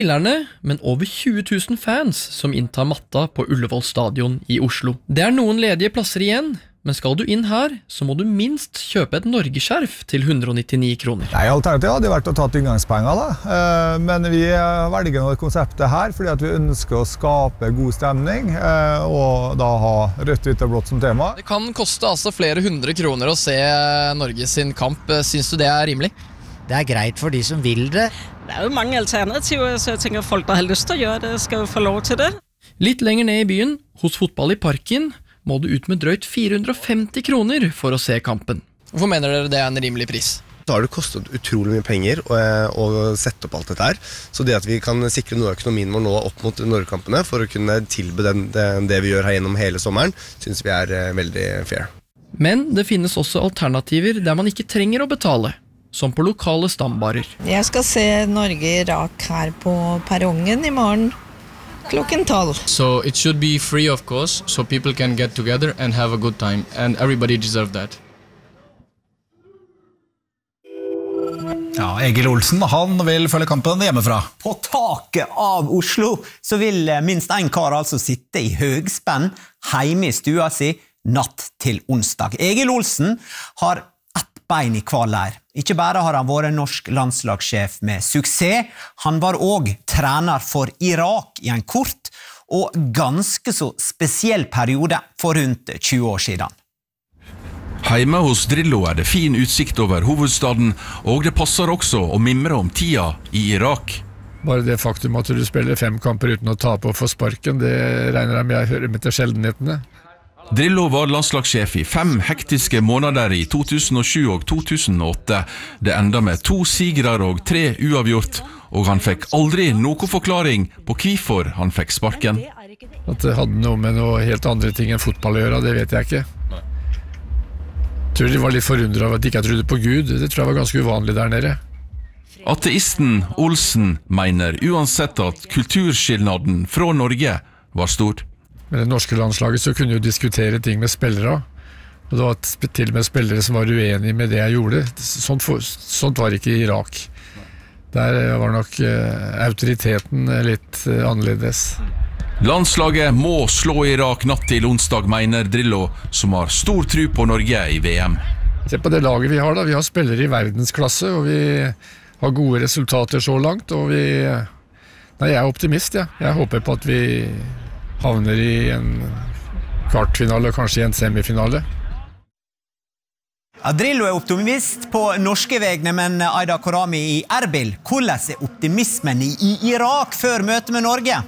spillerne, men over 20 000 fans som inntar matta på Ullevål stadion i Oslo. Det noen ledige plasser igjen, men skal du inn her, så må du minst kjøpe et Norgeskjerf til 199 kroner. Nei, alternativet hadde vært å ta inngangspenger da, men vi velger noe konseptet her fordi at vi ønsker å skape god stemning og da ha rødt, hvitt og blått som tema. Det kan koste altså flere 100 kroner å se Norge sin kamp. Syns du det rimelig? Det greit for de som vil det. Det jo mange alternativer, så jeg tenker folk der har lyst til å gjøre det, skal jo få lov til det. Litt lenger ned i byen, hos Fotball i Parken, må du ut med drøyt 450 kroner for å se kampen. Hvorfor mener dere det en rimelig pris? Da har det kostet utrolig mye penger å sette opp alt dette her. Så det at vi kan sikre noe av økonomien vår nå opp mot Norgekampene for å kunne tilby det vi gjør her gjennom hele sommeren, synes vi veldig fair. Men det finnes også alternativer der man ikke trenger å betale, som på lokale stambarer. Jeg skal se Norge-Irak her på perrongen i morgen. Klokken 12. So it should be free of course, so people can get together and have a good time, and everybody deserves that. Ja, Egil Olsen, han vil følge kampen hjemmefra. På taket av Oslo så vil minst en kar altså sitte i høgspenn hjemme i stua si natt til onsdag. Egil Olsen har ett bein i hver leir. Ikke bare har han vært norsk landslagssjef med suksess, han var også trener for Irak i en kort og ganske så spesiell periode for rundt 20 år siden. Heime hos Drillo det fin utsikt over hovedstaden, og det passer også å mimre om tida i Irak. Bare det faktum at du spiller 5 kamper uten å tape og få sparken, det regner jeg med jeg hører med til sjeldenhetene. Drillo var landslagssjef i 5 hektiske måneder i 2007 og 2008. Det enda med 2 sigere og 3 uavgjort, og han fikk aldri noen forklaring på hvorfor han fikk sparken. At det hadde noe med noe helt andre ting enn fotball å gjøre, det vet jeg ikke. Jeg tror de var litt forundret av at de ikke trodde på Gud. Det tror jeg var ganske uvanlig der nede. Ateisten Olsen mener uansett at kulturskillnaden fra Norge var stor. Med det norske landslaget så kunne jo diskutere ting med spillere, og det var til og med spillere som var uenige med det jeg gjorde. Sånt var ikke i Irak. Der var nok autoriteten litt annerledes. Landslaget må slå Irak natt til onsdag, mener Drillo, som har stor tro på Norge i VM. Se på det laget vi har da, vi har spillere i verdensklasse, og vi har gode resultater så langt, og jeg er optimist, ja. Jeg håper på at vi havner i en kvartfinale, kanskje i en semifinale. Drillo optimist på norske vegne, men Aida Korami i Erbil, hvordan optimismen i Irak før møtet med Norge?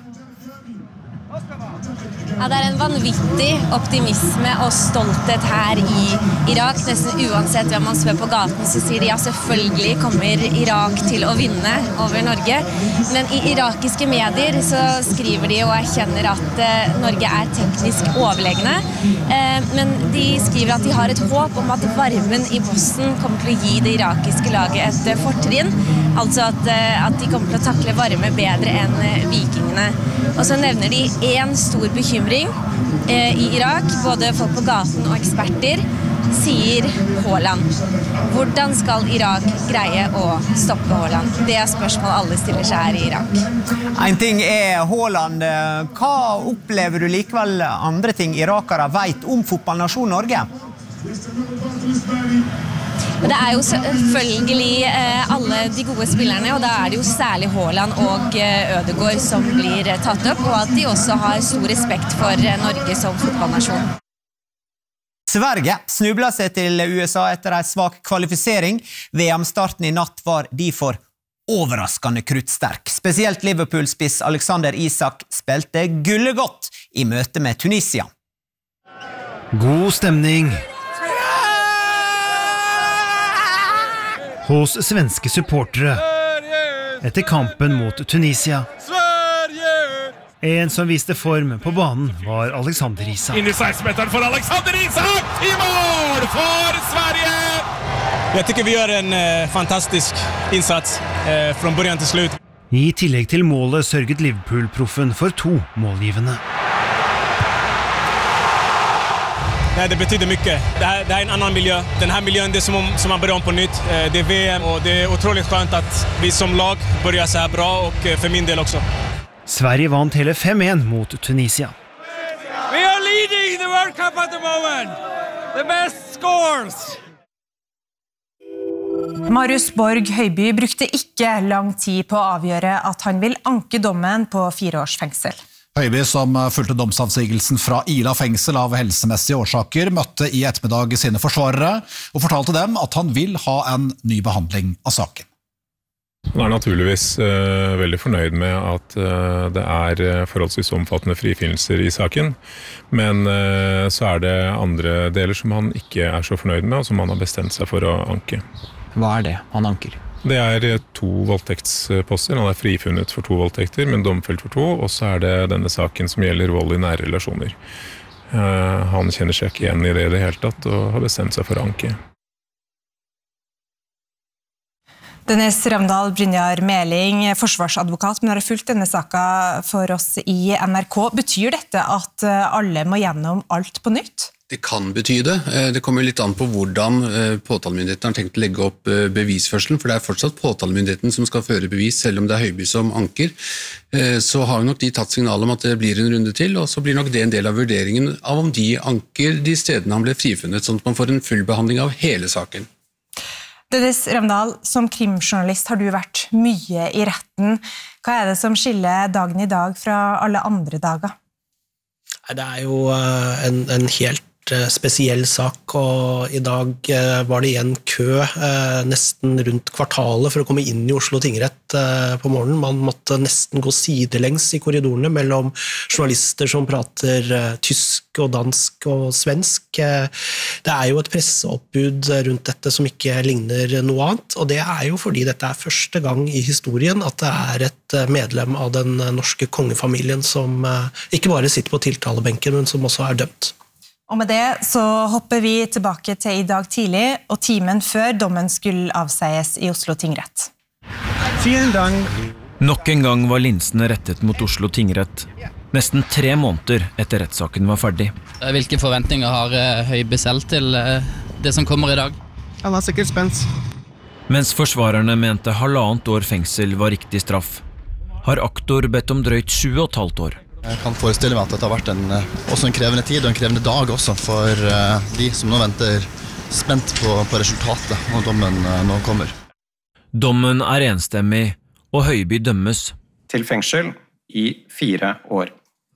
Ja, det en vanvittig optimisme og stolthet her i Irak. Nesten uansett hvem man spør på gaten, så sier de ja, selvfølgelig kommer Irak til å vinne over Norge. Men i irakiske medier så skriver de og erkjenner at Norge teknisk overlegne. Men de skriver at de har et håp om at varmen i bossen kommer til å gi det irakiske laget et fortrinn. Altså at de kommer til å takle varme bedre enn vikingene. Og så nevner de en stor bekymring i Irak, både folk på gaten og eksperter, sier Haaland. Hvordan skal Irak greie å stoppe Haaland? Det spørsmål alle stiller seg her i Irak. En ting Haaland. Hva opplever du likevel andre ting irakere vet om fotballnasjon Norge? Det jo selvfølgelig alle de gode spillerne, og da det jo særlig Haaland og Ødegaard som blir tatt opp, og at de også har stor respekt for Norge som fotballnasjon. Sverige snublet seg til USA etter en svak kvalifisering. VM-starten i natt var derfor overraskende kruttsterk. Spesielt Liverpool-spiss Alexander Isak spilte gullegodt i møte med Tunisia. God stemning hos svenske supportere etter kampen mot Tunisia. En som viste form på banen var Alexander Isak. Inn i 16-meteren for Alexander Isak! I mål for Sverige! Jeg tycker vi gjør en fantastisk innsats fra början til slutt. I tillegg til målet sørget Liverpool-proffen for 2 målgivende. det betyder mycket. Det här är en annan miljö. Den här miljön, det är som man börjar om på nytt. Det är VM och det är otroligt skönt att vi som lag börjar så här bra och för min del också. Sverige vant hele 5-1 mot Tunisia. We are leading the World Cup at the moment. The best scores. Marius Borg Høiby brukte ikke lang tid på å avgjøre at han vil anke dommen på 4 års fengsel. Høiby, som fulgte domsavsigelsen fra Ila fengsel av helsemessige årsaker, møtte i ettermiddag sine forsvarere og fortalte dem at han vil ha en ny behandling av saken. Han naturligvis veldig fornøyd med at det forholdsvis omfattende frifinnelser i saken, men så det andre deler som han ikke så fornøyd med, og som han har bestemt seg for å anke. Hva det han anker? Det 2 voldtektsposter. Han frifunnet for 2 voldtekter, men domfelt for 2, og så det denne saken som gjelder vold i nære relasjoner. Han kjenner seg ikke igjen i det hele tatt, og har bestemt seg for å anke. Dennis Ravndal, Brynjar Meling, forsvarsadvokat, men har fulgt denne saka for oss i NRK. Betyr dette at alle må gjennom alt på nytt? Det kan bety det. Det kommer litt an på hvordan påtalemyndigheten har tenkt å legge opp bevisførselen, for det fortsatt påtalemyndigheten som skal føre bevis, selv om det Høiby som anker. Så har nok de tatt signal om at det blir en runde til, og så blir nok det en del av vurderingen av om de anker de stedene han ble frifunnet, sånn at man får en full behandling av hele saken. Dennis Ravndal, som krimjournalist har du vært mye i retten. Hva det som skiller dagen i dag fra alle andre dager? Det jo en helt spesiell sak, og i dag var det igjen kø nesten rundt kvartalet for å komme inn i Oslo tingrett på morgenen. Man måtte nesten gå sidelengs i korridorene mellom journalister som prater tysk og dansk og svensk. Det jo et presseoppbud rundt dette som ikke ligner noe annet, og det jo fordi dette første gang i historien at det et medlem av den norske kongefamilien som ikke bare sitter på tiltalebenken, men som også dømt. Og med det så hopper vi tilbake til i dag tidlig, og timen før dommen skulle avsies i Oslo tingrett. Nok en gang var linsene rettet mot Oslo tingrett, nesten 3 måneder etter rettssaken var ferdig. Hvilke forventninger har Høiby selv til det som kommer i dag? Han sikkert spent. Mens forsvarerne mente 1,5 år fengsel var riktig straff, har aktor bedt om drøyt 7,5 år. Jeg kan forestille meg at dette har vært også en krevende tid og en krevende dag også for de som nå venter spent på resultatet når dommen nå kommer. Dommen enstemmig, og Høiby dømmes. Til fengsel i 4 år.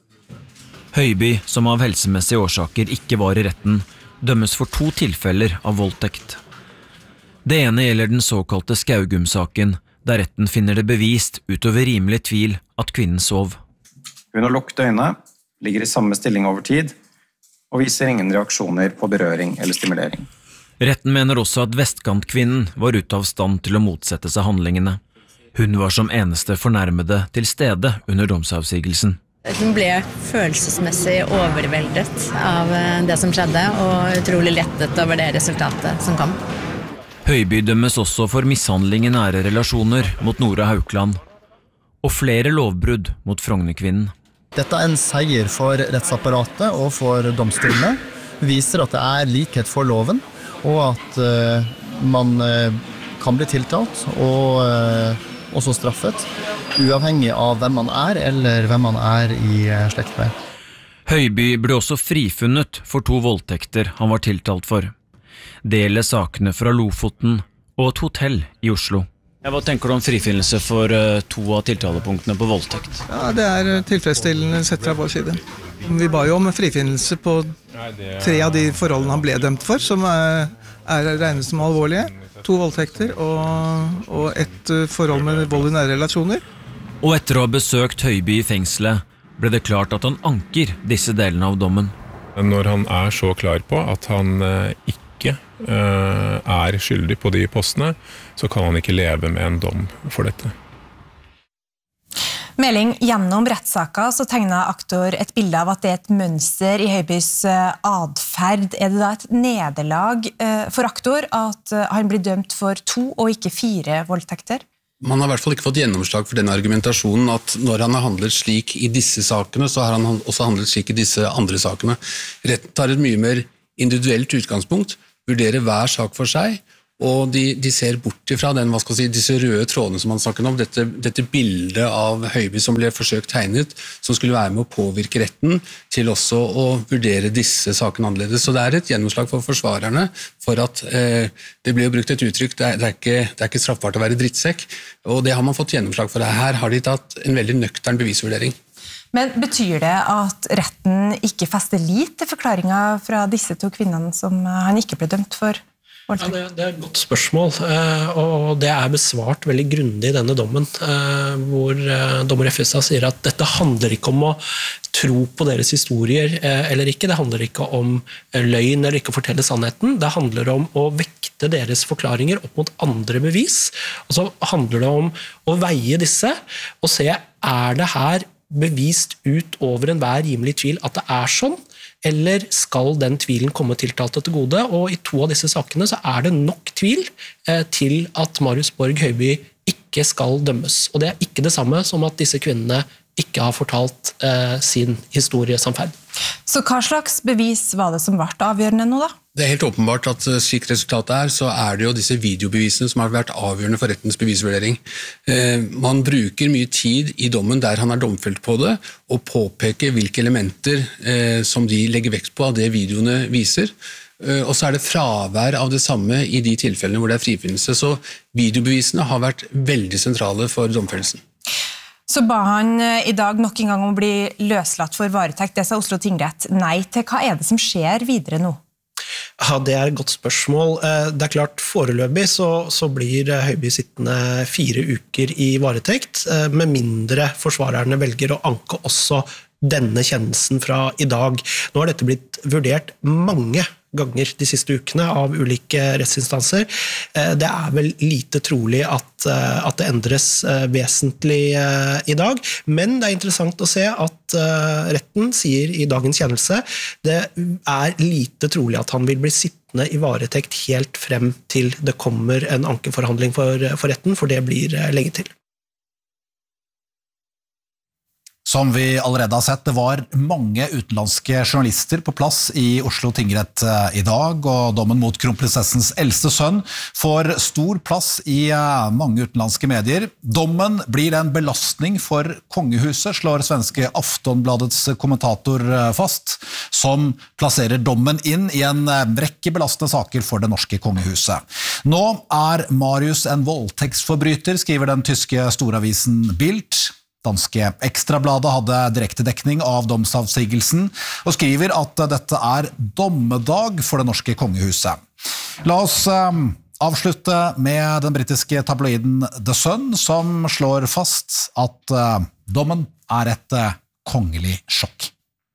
Høiby, som av helsemessige årsaker ikke var i retten, dømmes for 2 tilfeller av voldtekt. Det ene gjelder den såkalte Skaugum-saken, der retten finner det bevist utover rimelig tvil at kvinnen sov. Hun har lukket øynene, ligger i samme stilling over tid, og viser ingen reaksjoner på berøring eller stimulering. Retten mener også at vestkantkvinnen var ute av stand til å motsette seg handlingene. Hun var som eneste fornærmede til stede under domsavsigelsen. Hun ble følelsesmessig overveldet av det som skjedde, og utrolig lettet over det resultatet som kom. Høiby dømmes også for mishandling i nære relasjoner mot Nora Haukeland, og flere lovbrudd mot Frognerkvinnen. Dette en seier for rettsapparatet og for domstolene, viser at det likhet for loven, og at man kan bli tiltalt og også straffet, uavhengig av hvem man eller hvem man i slekt med. Høiby ble også frifunnet for 2 voldtekter han var tiltalt for. Det gjelder sakene fra Lofoten og et hotell i Oslo. Hva tenker du om frifinnelse for 2 av tiltalepunktene på voldtekt? Ja, det tilfredsstillende sett fra vår side. Vi ba jo om frifinnelse på 3 av de forholdene han ble dømt for, som regnet som alvorlige. 2 voldtekter og et forhold med vold i nære relasjoner. Og etter å ha besøkt Høiby i fengselet, ble det klart at han anker disse delene av dommen. Når han så klar på at han ikke skyldig på de postene, så kan han ikke leve med en dom for dette. Meling, gjennom rettssaka så tegnet aktor et bilde av at det et mønster i Høibys adferd. Det da et nederlag for aktor at han blir dømt for 2 og ikke 4 voldtekter? Man har I hvert fall ikke fått gjennomslag for den argumentasjonen at når han har handlet slik i disse sakene, så har han også handlet slik i disse andre sakene. Retten tar et mye mer individuelt utgangspunkt, vurderer hver sak for seg, og de ser bort ifra den, disse røde trådene som man snakker om, dette bildet av Høiby som ble forsøkt tegnet, som skulle være med å påvirke retten, til også å vurdere disse sakene annerledes. Så det et gjennomslag for forsvarerne, for at det ble jo brukt et uttrykk, det ikke straffbart å være drittsekk, og det har man fått gjennomslag for. Her har de tatt en veldig nøktern bevisvurdering. Men betyr det at retten ikke fester lit til forklaringen fra disse to kvinnene som han ikke ble dømt for? Ja, det et godt spørsmål, og det besvart veldig grundig i denne dommen, hvor dommer Effestad sier at dette handler ikke om å tro på deres historier eller ikke, det handler ikke om løgn eller ikke å fortelle sannheten, det handler om å vekte deres forklaringer opp mot andre bevis, og så handler det om å veie disse og se, det her bevist ut over enhver rimelig tvil at det sånn, eller skal den tvilen komme tiltalte til gode? Og i to av disse sakene så det nok tvil til at Marius Borg Høiby ikke skal dømmes. Og det ikke det samme som at disse kvinnene ikke har fortalt sin historiesamferd. Så hva slags bevis var det som ble avgjørende nå da? Det helt åpenbart at slik resultatet så det jo disse videobevisene som har vært avgjørende for rettens bevisvurdering. Man bruker mye tid i dommen der han domfelt på det, og påpeker hvilke elementer som de legger vekt på av det videoene viser. Og så det fravær av det samme i de tilfellene hvor det frifinnelse. Så videobevisene har vært veldig sentrale for domfellelsen. Så ba han i dag nok en gang om å bli løslatt for varetekt. Det sa Oslo tingrett nei til. Hva det som skjer videre nå? Ja, det et godt spørsmål. Det klart, foreløpig så blir Høiby sittende 4 uker i varetekt, med mindre forsvarerne velger å anke også denne kjennelsen fra i dag. Nå har dette blitt vurdert mange ganger de siste ukene av ulike rettsinstanser. Det vel lite trolig at det endres vesentlig i dag, men det interessant å se at retten sier i dagens kjennelse det lite trolig at han vil bli sittende i varetekt helt frem til det kommer en ankeforhandling for retten, for det blir lenge til. Som vi allerede har sett, det var mange utenlandske journalister på plass i Oslo tingrett i dag, og dommen mot kronprinsessens eldste sønn får stor plass i mange utenlandske medier. Dommen blir en belastning for kongehuset, slår svenske Aftonbladets kommentator fast, som plasserer dommen inn i en rekke belastende saker for det norske kongehuset. Nå Marius en voldtektsforbryter, skriver den tyske storavisen Bild. Danske Ekstrabladet hadde direktedekning av domsavsigelsen og skriver at dette dommedag for det norske kongehuset. La oss avslutte med den britiske tabloiden The Sun, som slår fast at dommen et kongelig sjokk.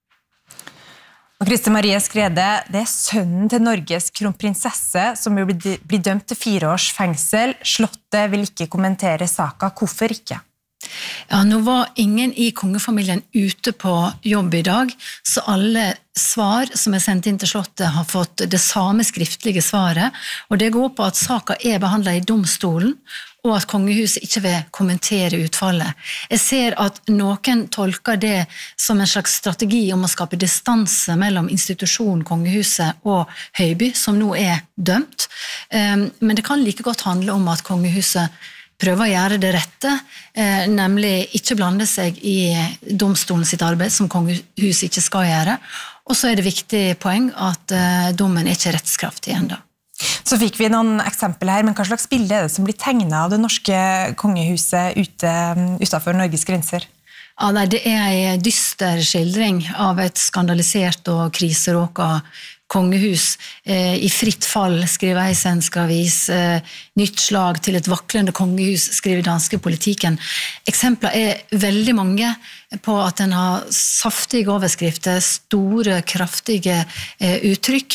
Og Christe Marie Skrede, det sønnen til Norges kronprinsesse som blir dømt til 4 års fengsel. Slottet vil ikke kommentere saka. Hvorfor ikke? Ja, nå var ingen i kongefamilien ute på jobb i dag, så alle svar som sendt inn til Slottet har fått det samme skriftlige svaret, og det går på at saka behandlet i domstolen, og at kongehuset ikke vil kommentere utfallet. Jeg ser at noen tolker det som en slags strategi om å skape distanse mellom institusjonen kongehuset og Høiby, som nå dømt, men det kan like godt handle om at kongehuset prøver å gjøre det rette, nemlig ikke blande seg i domstolen sitt arbeid, som kongehuset ikke skal gjøre. Og så det viktig poeng at dommen ikke rettskraftig enda. Så fikk vi noen eksempler her, men hva slags bilde det som blir tegnet av det norske kongehuset utenfor Norges grenser? Ja, nei, det en dyster skildring av et skandalisert og kriseråket kongehus. I fritt fall, skriver ei svensk avis, nytt slag til et vaklende kongehus, skriver danske politikken. Eksempler veldig mange på at den har saftige overskrifter, store, kraftige uttrykk,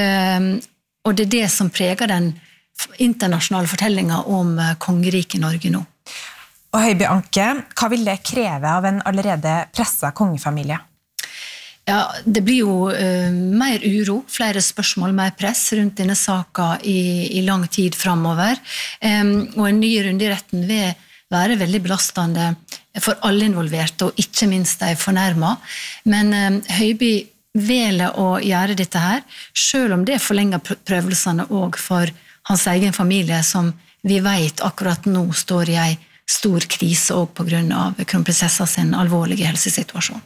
og det det som preger den internasjonale fortellingen om kongeriket Norge nå. Og Høiby Anke, hva vil det kreve av en allerede presset kongefamilie? Ja, det blir jo mer uro, flere spørsmål, mer press rundt denne saka i lang tid fremover. Og en ny runde i retten vil være veldig belastende for alle involverte, og ikke minst de fornærmet. Men Høiby velger å gjøre dette her, selv om det forlenger prøvelsene også for hans egen familie, som vi vet akkurat nå står i en stor krise også på grunn av kronprinsessa sin alvorlige helsesituasjon.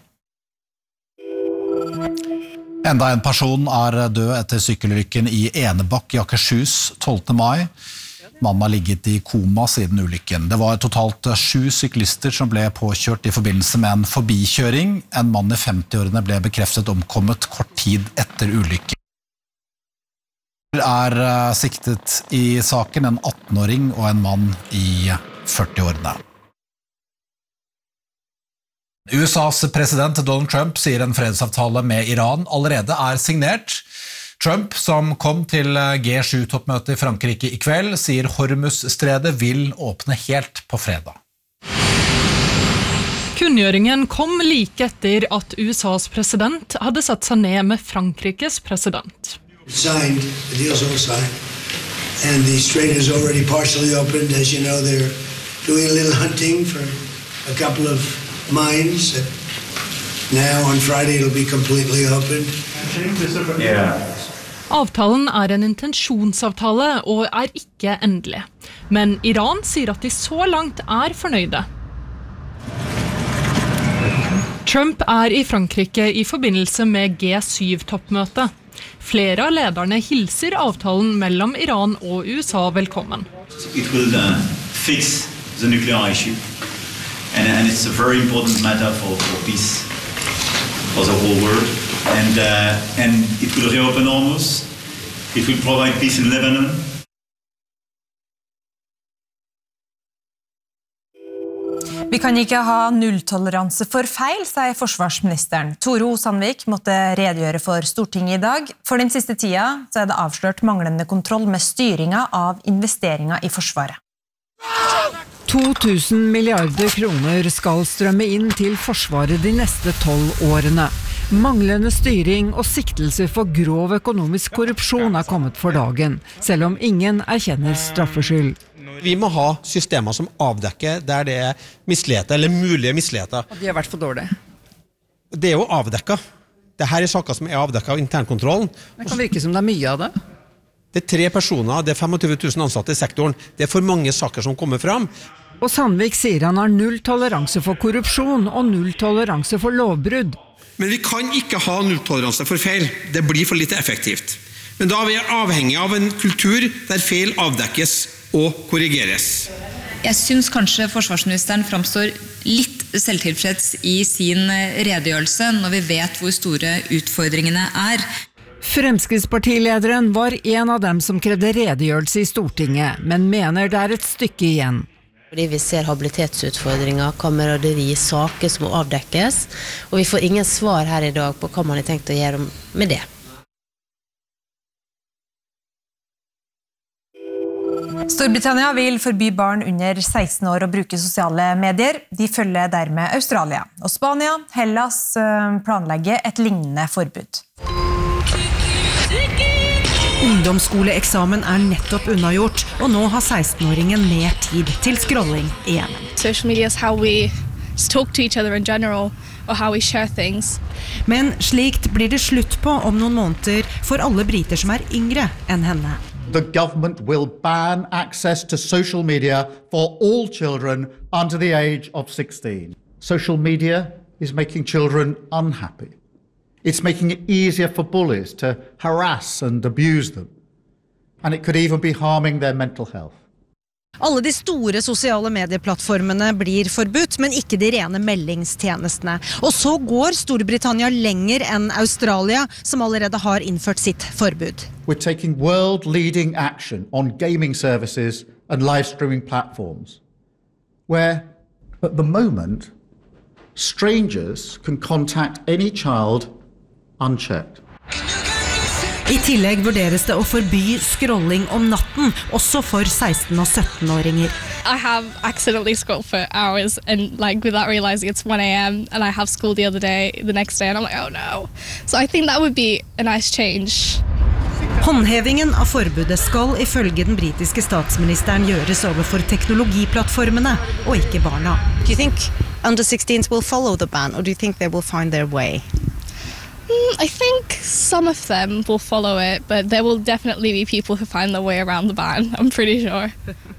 Enda en person død etter sykkelulykken i Enebakk i Akershus 12. mai. Mannen har ligget i koma siden ulykken. Det var totalt 7 syklister som ble påkjørt i forbindelse med en forbikjøring. En mann i 50-årene ble bekreftet omkommet kort tid etter ulykken. Siktet i saken en 18-åring og en mann i 40-årene. USAs president Donald Trump sier en fredsavtale med Iran allerede signert. Trump, som kom til G7-toppmøtet i Frankrike i kveld, sier Hormuz-stredet vil åpne helt på fredag. Kunngjøringen kom like etter at USAs president hadde satt seg ned med Frankrikes president. Signed, the deal's all signed, and the strait is already partially opened. As you know, they're doing a little hunting for a couple of mines. Now on Friday it'll be completely opened. Yeah. Avtalen en intensjonsavtale og ikke endelig. Men Iran sier at de så langt fornøyde. Trump i Frankrike i forbindelse med G7-toppmøtet. Flere av lederne hilser avtalen mellom Iran og USA velkommen. It will fix the nuclear issue. And it's a very important matter for peace for the whole world. And it will reopen Hormuz. It will provide peace in Lebanon. Vi kan ikke ha nulltoleranse for feil, sier forsvarsministeren. Tore O. Sandvik måtte redegjøre for Stortinget i dag. For den siste tida så det avslørt manglende kontroll med styringa av investeringer i Forsvaret. 2000 milliarder kroner skal strømme inn til Forsvaret de neste 12 årene. Manglende styring og siktelser for grov økonomisk korrupsjon kommet for dagen, selv om ingen erkjenner straffskyld. Vi må ha systemer som avdekker der det misligheter, eller mulige misligheter. De har vært for dårlige. Det jo avdekket. Dette saker som avdekket av internkontrollen. Det kan virke som det mye av det. Det 3 personer, det 25 000 ansatte i sektoren. Det for mange saker som kommer fram. Og Sandvik sier han har null toleranse for korrupsjon og null toleranse for lovbrudd. Men vi kan ikke ha nulltoleranse for feil. Det blir for lite effektivt. Men da vi avhengig av en kultur der feil avdekkes og korrigeres. Jeg synes kanskje forsvarsministeren framstår litt selvtilfreds i sin redegjørelse når vi vet hvor store utfordringene Fremskrittspartilederen var en av dem som krevde redegjørelse i Stortinget, men mener det et stykke igjen. Fordi vi ser habilitetsutfordringer, kameraderi, saker som må avdekkes, og vi får ingen svar her i dag på hva man har tenkt å gjøre med det. Storbritannia vil forby barn under 16 år å bruke sosiale medier. De følger dermed Australia. Og Spania, Hellas planlegger et lignende forbud. Ungdomsskoleeksamen nettopp unnagjort, og nå har 16-åringen mer tid til scrolling igjen. Social media is how we talk to each other in general, or how we share things. Men slikt blir det slutt på om noen måneder for alle briter som yngre enn henne. The government will ban access to social media for all children under the age of 16. Social media is making children unhappy. It's making it easier for bullies to harass and abuse them. And it could even be harming their mental health. Alle de store sosiale medieplattformene blir forbudt, men ikke de rene meldingstjenestene. Og så går Storbritannia lenger enn Australia, som allerede har innført sitt forbud. We're taking world-leading action on gaming services and live-streaming platforms, where, at the moment, strangers can contact any child unchecked. I tillegg vurderes det å forby scrolling om natten, også for 16- og 17-åringer. I have accidentally scrolled for hours and without realizing it's 1 a.m. and I have school the next day and I'm like, oh no. So I think that would be a nice change. Håndhevingen av forbudet skal ifølge den britiske statsministeren gjøres overfor teknologiplattformene og ikke barna. Do you think under 16s will follow the ban, or do you think they will find their way? I think some of them will follow it, but there will definitely be people who find their way around the ban, I'm pretty sure.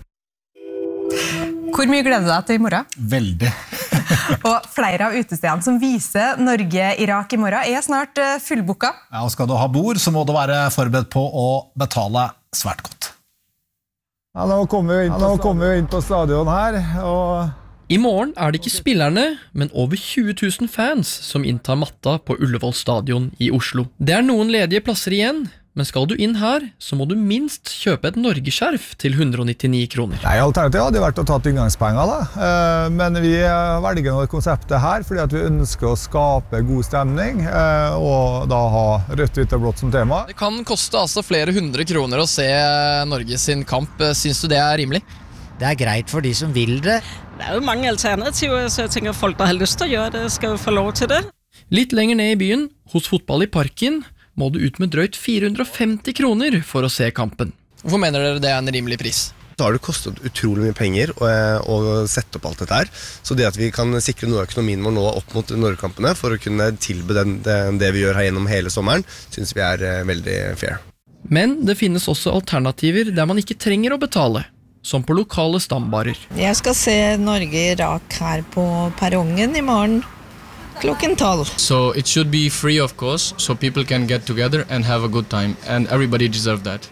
Hvor mye gleder du deg til I morgen? Veldig. Og flere av utestedene som viser Norge-Irak I morgen snart fullboka. Ja, og skal du ha bord, så må du være forberedt på å betale svært godt. Ja, nå kommer vi inn på stadion her, og... I morgen det ikke spillerne, men over 20 000 fans som inntar matta på Ullevål stadion I Oslo. Det noen ledige plasser igjen, men skal du inn her, så må du minst kjøpe et Norgeskjerf til 199 kroner. Nei, alternativet hadde vært å ta inngangspenger da, men vi velger noe konseptet her, fordi at vi ønsker å skape god stemning, og da ha rødt, hvitt og blått som tema. Det kan koste altså flere 100 kroner å se Norge sin kamp. Syns du det rimelig? Det greit for de som vil det. Det jo mange alternativer, så jeg tenker folk der har lyst til å gjøre det, skal jo få lov til det. Litt lenger ned I byen, hos Fotball I Parken, må du ut med drøyt 450 kroner for å se kampen. Hvorfor mener dere det en rimelig pris? Da har det kostet utrolig mye penger å sette opp alt dette her, så det at vi kan sikre noe av økonomien vår nå opp mot Norgekampene for å kunne tilby det vi gjør her gjennom hele sommeren, synes vi veldig fair. Men det finnes også alternativer der man ikke trenger å betale, som på lokale stambarer. Jeg skal se Norge-Irak her på perrongen I morgen, klokken 12. So it should be free of course, so people can get together and have a good time, and everybody deserves that.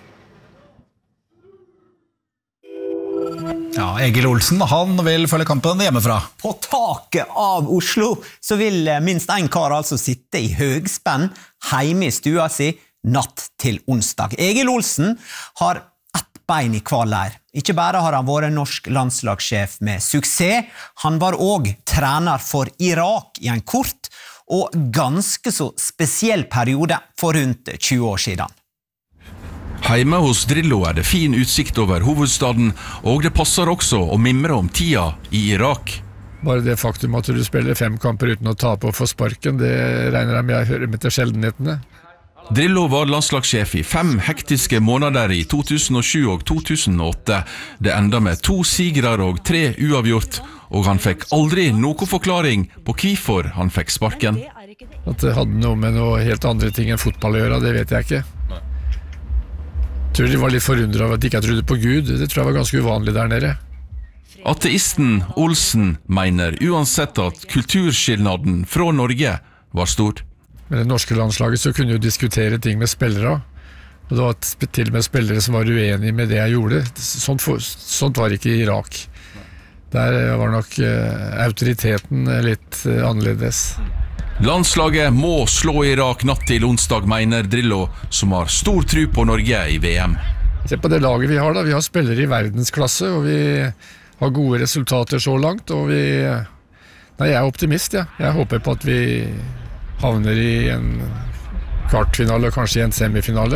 Ja, Egil Olsen, han vil følge kampen hjemmefra. På taket av Oslo så vil minst en kar altså sitte I høgspenn hjemme I stua si natt til onsdag. Egil Olsen har ett bein I hver leir. Ikke bare har han vært norsk landslagssjef med suksess, han var også trener for Irak I en kort og ganske så spesiell periode for rundt 20 år siden. Heime hos Drillo det fin utsikt over hovedstaden, og det passer også å mimre om tida I Irak. Bare det faktum at du spiller 5 kamper uten å tape og få sparken, det regner jeg med jeg hører med til sjeldenhetene. Drillo var landslagssjef I 5 hektiske måneder I 2007 og 2008. Det enda med 2 sigrer og 3 uavgjort, og han fikk aldri noen forklaring på hvorfor han fikk sparken. At det hadde noe med noe helt andre ting enn fotball å gjøre, det vet jeg ikke. Jeg tror de var litt forundret av at de ikke trodde på Gud. Det tror jeg var ganske uvanlig der nede. Ateisten Olsen mener uansett at kulturskillnaden fra Norge var stor. Med det norske landslaget så kunne jo diskutere ting med spillere, og det var til og med spillere som var uenige med det jeg gjorde. Sånt var ikke I Irak. Der var nok autoriteten litt annerledes. Landslaget må slå Irak natt til onsdag, mener Drillo, som har stor tro på Norge I VM. Se på det laget vi har da, vi har spillere I verdensklasse, og vi har gode resultater så langt, og jeg optimist, ja. Jeg håper på at vi havner I en kvartfinale, kanskje I en semifinale.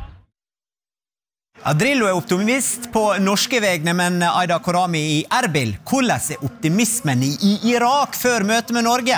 Drillo optimist på norske vegne, men Aida Korami I Erbil. Hvordan optimismen I Irak før møtet med Norge?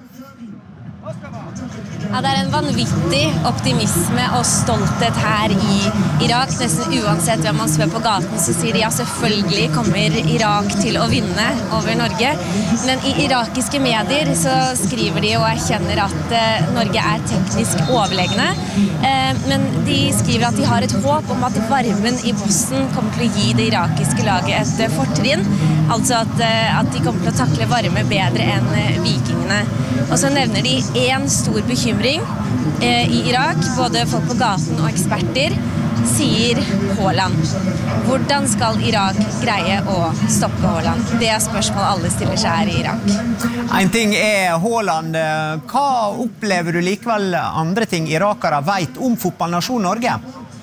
Ja, det en vanvittig optimisme og stolthet her I Irak. Nesten uansett hvem man spør på gaten, så sier de ja, selvfølgelig kommer Irak til å vinne over Norge. Men I irakiske medier så skriver de og erkjenner at Norge teknisk overlegne. Men de skriver at de har et håp om at varmen I bossen kommer til å gi det irakiske laget et fortrinn. Altså at de kommer til å takle varme bedre enn vikingene. Og så nevner de en stor bekymring I Irak, både folk på gaten og eksperter, sier Haaland. Hvordan skal Irak greie å stoppe Haaland? Det spørsmål alle stiller seg her I Irak. En ting Haaland. Hva opplever du likevel andre ting irakere vet om fotballnasjon Norge?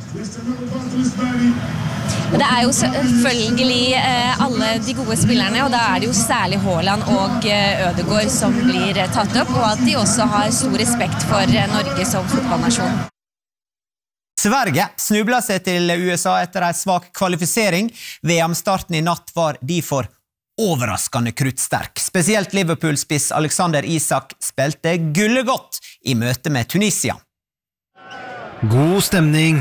Det jo selvfølgelig alle de gode spillerne, og da det jo særlig Haaland og Ødegaard som blir tatt opp, og at de også har stor respekt for Norge som fotballnasjon. Sverige snublet seg til USA etter en svak kvalifisering. VM-starten I natt var derfor overraskende kruttsterk. Spesielt Liverpool-spiss Alexander Isak spilte gullegodt I møte med Tunisia. God stemning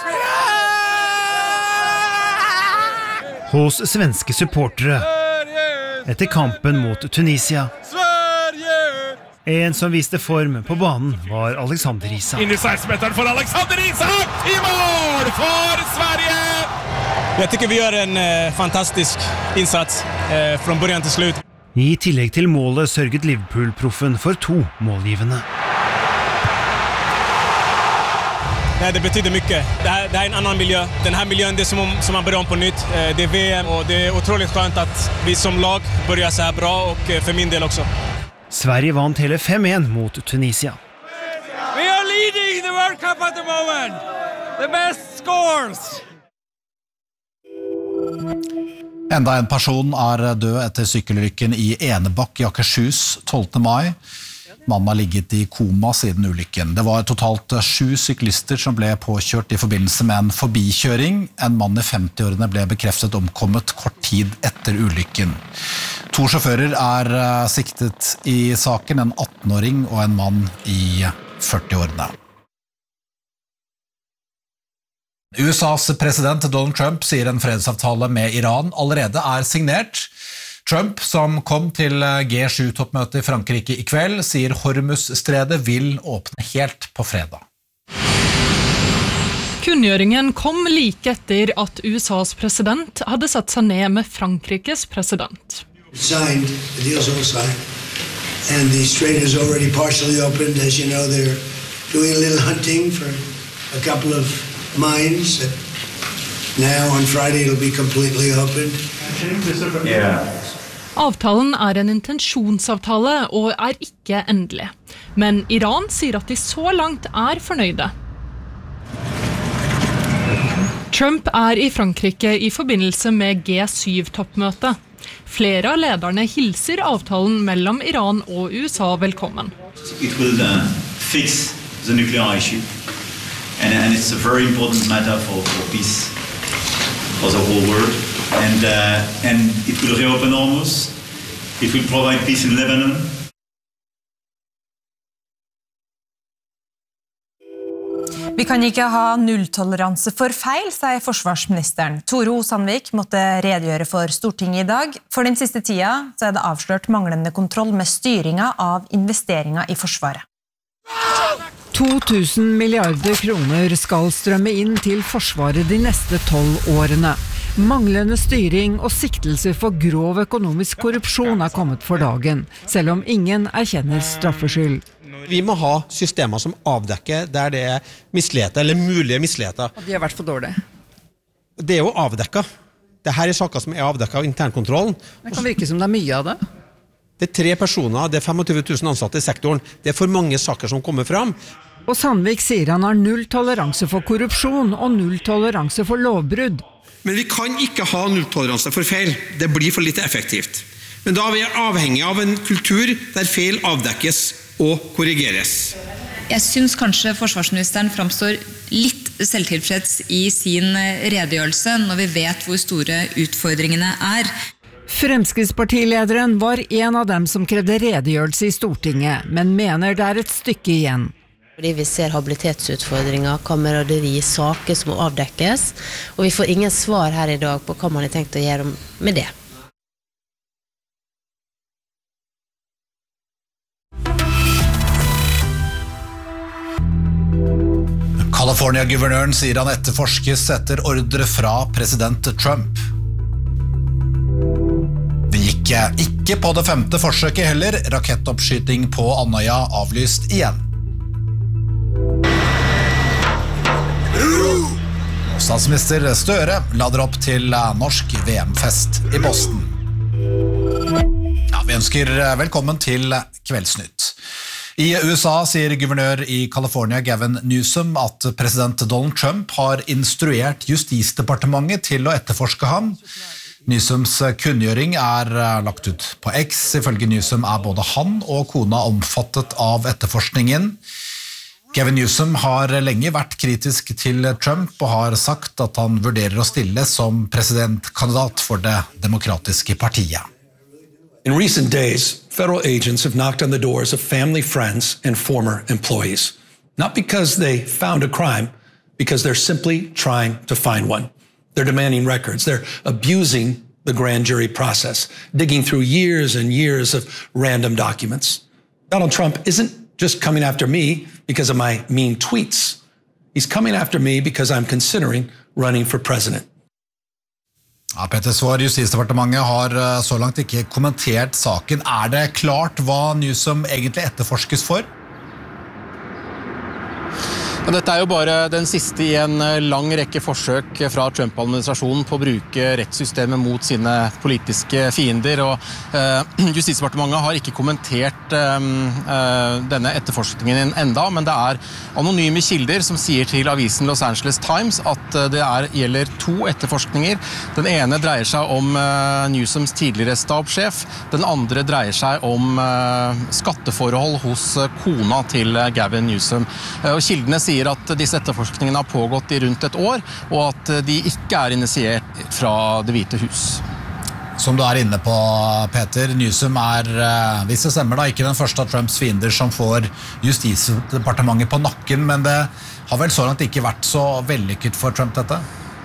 hos svenske supportere etter kampen mot Tunisia. En som viste form på banen var Alexander Isak. Inn i 16-meteren for Alexander Isak! I mål for Sverige! Jag tycker vi gör en fantastisk insats från början till slut. I tillegg til målet sørget Liverpool-proffen for 2 målgivende. Nej, det betyder mycket. Det här är en annan miljö. Den här miljön det är som man börjar om på nytt. Det är VM och det är otroligt skönt att vi som lag börjar så här bra och för min del också. Sverige vant hele 5-1 mot Tunisia. We are leading the World Cup at the moment. The best scores. Enda en person død etter sykkelulykken i Enebakk i Akershus 12. mai. Mannen har ligget i koma siden ulykken. Det var totalt 7 syklister som ble påkjørt i forbindelse med en forbikjøring. En mann i 50-årene ble bekreftet omkommet kort tid etter ulykken. 2 sjåfører siktet i saken, en 18-åring og en mann i 40-årene. USAs president Donald Trump sier en fredsavtale med Iran allerede signert. Trump, som kom til G7-toppmøtet i Frankrike i kveld, sier Hormuz-stredet vil åpne helt på fredag. Kunngjøringen kom like etter at USAs president hadde satt seg ned med Frankrikes president. Signed, the deal's all signed, and the strait is already partially opened. As you know, they're doing a little hunting for a couple of mines. Now on Friday it'll be completely opened. Yeah. Avtalen en intensjonsavtale og ikke endelig. Men Iran sier at de så langt fornøyde. Trump i Frankrike i forbindelse med G7-toppmøtet. Flere av lederne hilser avtalen mellom Iran og USA velkommen. It will fix the nuclear issue. And it's a very important matter for peace for the whole world. And it will reopen Hormuz. It will provide peace in Lebanon. Vi kan ikke ha nulltoleranse for feil, sier forsvarsministeren. Tore O. Sandvik måtte redegjøre for Stortinget i dag. For den siste tida så det avslørt manglende kontroll med styringa av investeringer i Forsvaret. 2000 milliarder kroner skal strømme inn til Forsvaret de neste 12 årene. Manglende styring og siktelser for grov økonomisk korrupsjon kommet for dagen, selv om ingen erkjenner straffskyld. Vi må ha systemer som avdekker der det misligheter, eller mulige misligheter. De har vært for dårlige. Det jo avdekket. Dette saker som avdekket av internkontrollen. Det kan virke som det mye av det. Det 3 personer, det 25 000 ansatte i sektoren. Det for mange saker som kommer fram. Og Sandvik sier han har null toleranse for korrupsjon og null toleranse for lovbrudd. Men vi kan ikke ha nulltoleranse for feil. Det blir for lite effektivt. Men da vi avhengig av en kultur der feil avdekkes og korrigeres. Jeg synes kanskje forsvarsministeren framstår litt selvtilfreds i sin redegjørelse når vi vet hvor store utfordringene Fremskrittspartilederen var en av dem som krevde redegjørelse i Stortinget, men mener det et stykke igjen. Fordi vi ser habilitetsutfordringer, kameraderi, saker som må avdekkes, og vi får ingen svar her i dag på hva man har tenkt å gjøre med det. California-guvernøren sier han etterforskes etter ordre fra president Trump. Det gikk ikke på det 5. forsøket heller, rakettoppskyting på Andøya avlyst igjen. Statsminister Støre lader opp til norsk VM-fest i Boston. Ja, vi ønsker velkommen til Kveldsnytt. I USA sier guvernør i California Gavin Newsom at president Donald Trump har instruert Justisdepartementet til å etterforske ham. Newsoms kunngjøring lagt ut på X. Ifølge Newsom både han og kona omfattet av etterforskningen. Gavin Newsom har lenge vært kritisk til Trump og har sagt at han vurderer å stille som presidentkandidat for det demokratiske partiet. In recent days, federal agents have knocked on the doors of family, friends, and former employees. Not because they found a crime, because they're simply trying to find one. They're demanding records. They're abusing the grand jury process, digging through years and years of random documents. Donald Trump isn't just coming after me because of my mean tweets. He's coming after me because I'm considering running for president. Ja, Petter Svaar, Justisdepartementet har så langt ikke kommentert saken. Det klart hva Newsom egentlig etterforskes for? Dette jo bare den siste I en lang rekke forsøk fra Trump-administrasjonen på å bruke rettssystemet mot sine politiske fiender, og Justisdepartementet har ikke kommentert denne etterforskningen enda, men det anonyme kilder som sier til avisen Los Angeles Times at det gjelder 2 etterforskninger. Den ene dreier seg om Newsoms tidligere stabssjef, den andre dreier seg om skatteforhold hos kona til Gavin Newsom. Og kildene sier at disse etterforskningene har pågått I rundt et år, og at de ikke initiert fra Det hvite hus. Som du inne på, Peter, Newsom hvis det stemmer da, ikke den første av Trumps fiender som får Justisdepartementet på nakken, men det har vel så langt ikke vært så vellykket for Trump dette?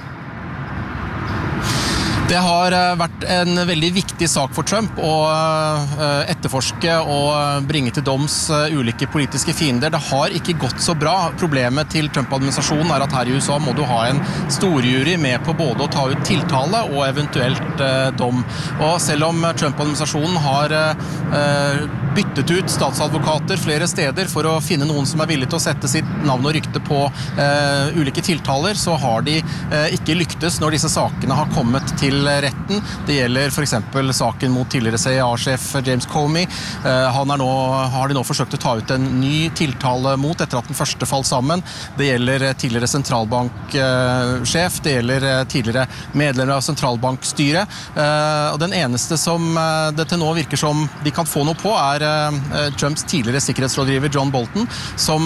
Det har vært en veldig viktig sak for Trump å etterforske og bringe til doms ulike politiske fiender. Det har ikke gått så bra. Problemet til Trump-administrasjonen at her I USA må du ha en storjury med på både å ta ut tiltale og eventuelt dom. Og selv om Trump-administrasjonen har byttet ut statsadvokater flere steder for å finne noen som villig til å sette sitt navn og rykte på ulike tiltaler, så har de ikke lyktes når disse sakene har kommet til retten. Det gjelder for eksempel saken mot tidligere CIA-sjef James Comey. Har de nå forsøkt å ta ut en ny tiltale mot etter at den første falt sammen. Det gjelder tidligere sentralbanksjef, det gjelder tidligere medlemmer av sentralbankstyret. Og den eneste som det til nå virker som de kan få noe på Trumps tidligere sikkerhetsrådgiver John Bolton, som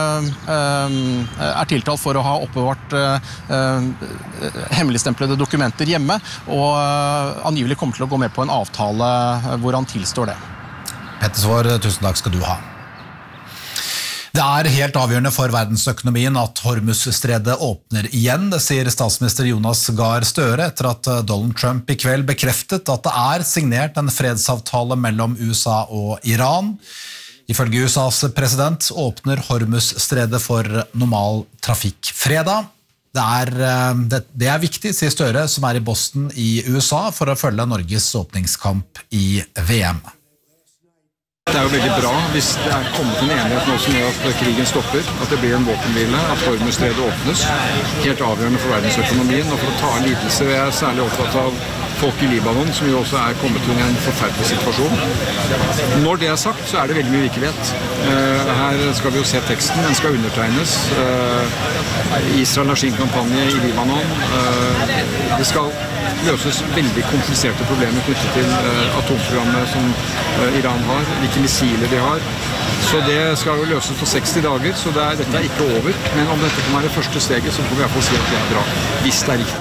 tiltalt for å ha oppbevart hemmeligstemplede dokumenter hjemme, og angivelig kommer til å gå med på en avtale hvor han tilstår det. Petter Svaar, tusen takk skal du ha. Det helt avgjørende for verdensøkonomien at Hormuzstredet åpner igjen, det sier statsminister Jonas Gahr Støre etter at Donald Trump I kveld bekreftet at det signert en fredsavtale mellom USA og Iran. Ifølge USAs president åpner Hormuzstredet for normal trafikk fredag. Det viktig, sier Støre, som I Boston I USA, for å følge Norges åpningskamp I VM. Det jo veldig bra hvis det kommet en enighet nå som gjør at krigen stopper, at det blir en våpenhvile, at Hormuzstredet åpnes. Helt avgjørende for verdensøkonomien, og for å ta en lidelse. Jeg særlig opptatt av folk I Libanon, som jo også kommet under en forferdelig situasjon. Når det sagt, så det veldig mye vi ikke vet. Her skal vi jo se teksten, den skal undertegnes. Israel har sin kampanje I Libanon. Det skal løses veldig kompliserte problemer knyttet til atomprogrammet som Iran har, hvilke missiler de har. Så det skal jo løses på 60 dager, så dette ikke over. Men om dette kan være det første steget, så får vi I hvert fall si at det bra, hvis det riktig.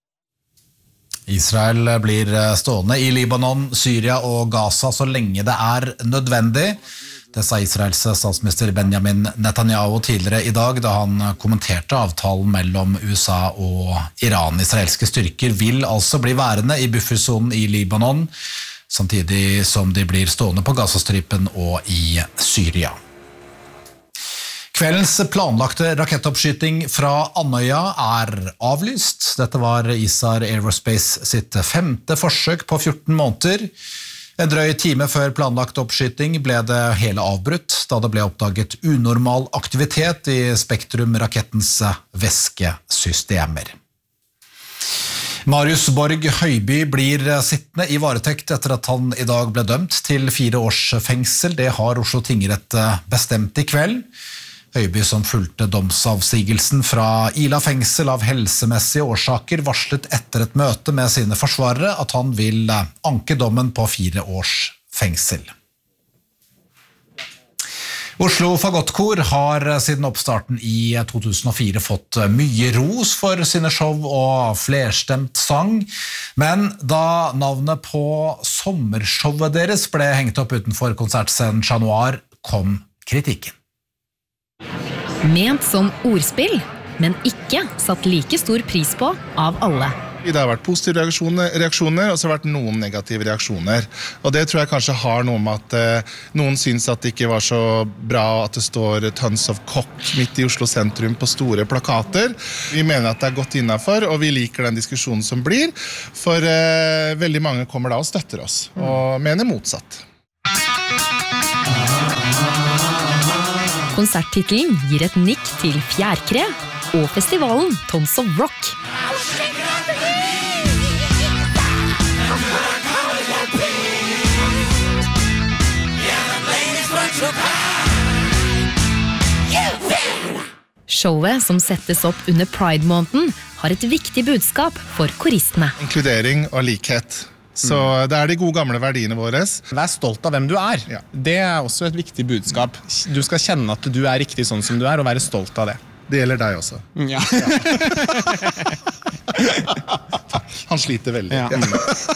Israel blir stående I Libanon, Syria og Gaza så lenge det nødvendig. Det sa Israels statsminister Benjamin Netanyahu tidligere I dag da han kommenterte avtalen mellom USA og Iran. Israelske styrker vil altså bli værende I buffersonen I Libanon, samtidig som de blir stående på Gazastripen og I Syria. Kveldens planlagte rakettoppskyting fra Andøya avlyst. Dette var Isar Aerospace sitt 5. forsøk på 14 måneder. En drøy time før planlagt oppskyting ble det hele avbrutt, da det ble oppdaget unormal aktivitet I Spektrum-rakettens væskesystemer. Marius Borg Høiby blir sittende I varetekt etter at han I dag ble dømt til 4 års fengsel. Det har Oslo tingrett bestemt I kveld. Høiby som fulgte domsavsigelsen fra Ila fengsel av helsemessige årsaker varslet etter et møte med sine forsvarere at han vil anke dommen på 4 års fengsel. Oslo Fagottkor har siden oppstarten I 2004 fått mye ros for sine show og flerstemt sang, men da navnet på sommershowet deres ble hengt opp utenfor konsertscenen Chat Noir, kom kritikken. Ment som ordspill, men ikke satt like stor pris på av alle. Det har vært positive reaksjoner, og så har det vært noen negative reaksjoner. Og det tror jeg kanskje har noe med at noen syns at det ikke var så bra at det står Tons of Cock midt i Oslo sentrum på store plakater. Vi mener at det er godt innenfor, og vi liker den diskusjonen som blir, for veldig mange kommer da og støtter oss, og mener motsatt. Konserttittelen gir et nikk til Fjærkre og festivalen Tons of Rock. Showet som settes opp under Pride-måneden har et viktig budskap for koristene. Inkludering og likhet. Så det er de gode gamle verdiene våre. Vær stolt av hvem du er. Ja. Det er også et viktig budskap. Du skal kjenne at du er riktig sånn som du er, og være stolt av det. Det gjelder deg også. Ja. Han sliter veldig. Ja.